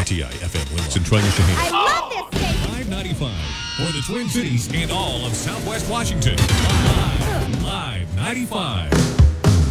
KTI FM Winlock and Troy Shaheen. I love this station. 595 for the Twin Cities and all of Southwest Washington. Live 95.